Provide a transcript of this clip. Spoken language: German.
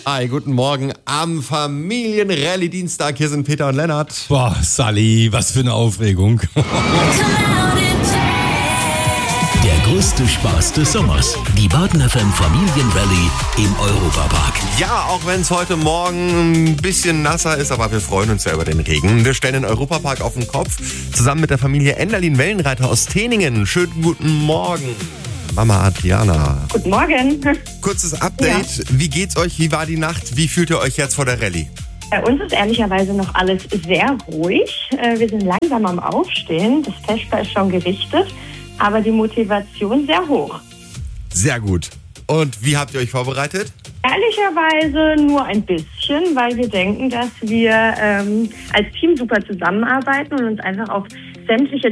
Hi, guten Morgen am Familienrallye-Dienstag. Hier sind Peter und Lennart. Boah, Sally, was für eine Aufregung. Der größte Spaß des Sommers. Die Baden FM Familienrallye im Europapark. Ja, auch wenn es heute Morgen ein bisschen nasser ist, aber wir freuen uns ja über den Regen. Wir stellen den Europapark auf den Kopf, zusammen mit der Familie Enderlin-Wellenreiter aus Teningen. Schönen guten Morgen, Mama Adriana. Guten Morgen. Kurzes Update. Ja. Wie geht's euch? Wie war die Nacht? Wie fühlt ihr euch jetzt vor der Rallye? Bei uns ist ehrlicherweise noch alles sehr ruhig. Wir sind langsam am Aufstehen. Das Vesper ist schon gerichtet, aber die Motivation sehr hoch. Sehr gut. Und wie habt ihr euch vorbereitet? Ehrlicherweise nur ein bisschen, weil wir denken, dass wir als Team super zusammenarbeiten und uns einfach auf sämtliche